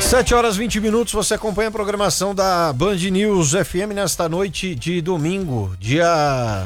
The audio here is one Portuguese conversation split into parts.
7h20, você acompanha a programação da Band News FM nesta noite de domingo, dia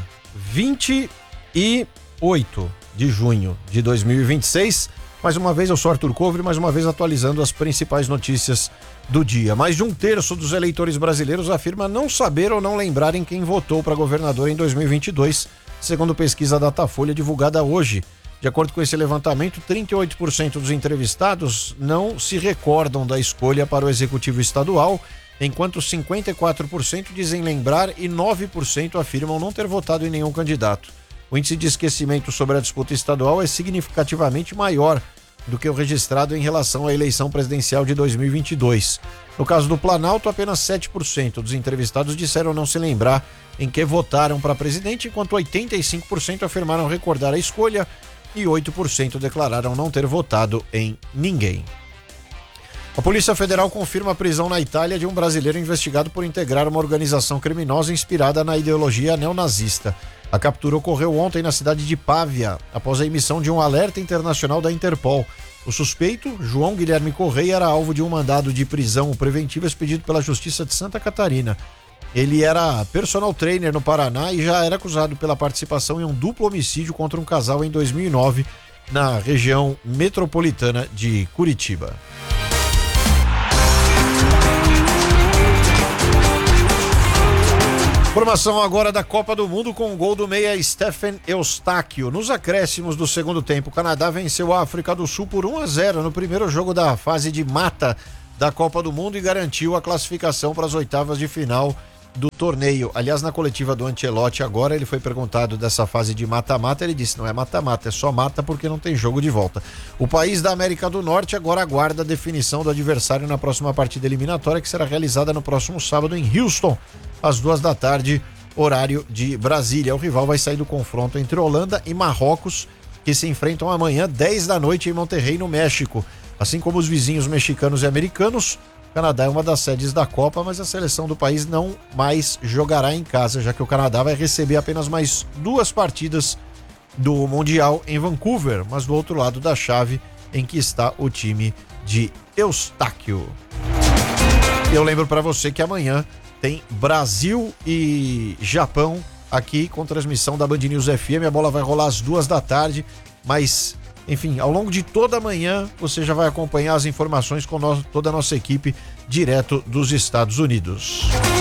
28 de junho de 2026. Mais uma vez eu sou Arthur Covre, mais uma vez atualizando as principais notícias do dia. Mais de 1/3 dos eleitores brasileiros afirma não saber ou não lembrar em quem votou para governador em 2022, segundo pesquisa Datafolha divulgada hoje. De acordo com esse levantamento, 38% dos entrevistados não se recordam da escolha para o executivo estadual, enquanto 54% dizem lembrar e 9% afirmam não ter votado em nenhum candidato. O índice de esquecimento sobre a disputa estadual é significativamente maior do que o registrado em relação à eleição presidencial de 2022. No caso do Planalto, apenas 7% dos entrevistados disseram não se lembrar em que votaram para presidente, enquanto 85% afirmaram recordar a escolha e 8% declararam não ter votado em ninguém. A Polícia Federal confirma a prisão na Itália de um brasileiro investigado por integrar uma organização criminosa inspirada na ideologia neonazista. A captura ocorreu ontem na cidade de Pavia, após a emissão de um alerta internacional da Interpol. O suspeito, João Guilherme Correia, era alvo de um mandado de prisão preventiva expedido pela Justiça de Santa Catarina. Ele era personal trainer no Paraná e já era acusado pela participação em um duplo homicídio contra um casal em 2009, na região metropolitana de Curitiba. Informação agora da Copa do Mundo com o gol do meia Stephen Eustáquio. Nos acréscimos do segundo tempo, o Canadá venceu a África do Sul por 1-0 no primeiro jogo da fase de mata da Copa do Mundo e garantiu a classificação para as oitavas de final do torneio. Aliás, na coletiva do Ancelotti agora, ele foi perguntado dessa fase de mata-mata, ele disse, não é mata-mata, é só mata porque não tem jogo de volta. O país da América do Norte agora aguarda a definição do adversário na próxima partida eliminatória, que será realizada no próximo sábado em Houston, às 14h, horário de Brasília. O rival vai sair do confronto entre Holanda e Marrocos, que se enfrentam amanhã, 10 da noite, em Monterrey, no México. Assim como os vizinhos mexicanos e americanos, o Canadá é uma das sedes da Copa, mas a seleção do país não mais jogará em casa, já que o Canadá vai receber apenas mais 2 partidas do Mundial em Vancouver, mas do outro lado da chave em que está o time de Eustáquio. Eu lembro para você que amanhã tem Brasil e Japão aqui com transmissão da Band News FM. A bola vai rolar às 14h, mas enfim, ao longo de toda a manhã você já vai acompanhar as informações com toda a nossa equipe direto dos Estados Unidos.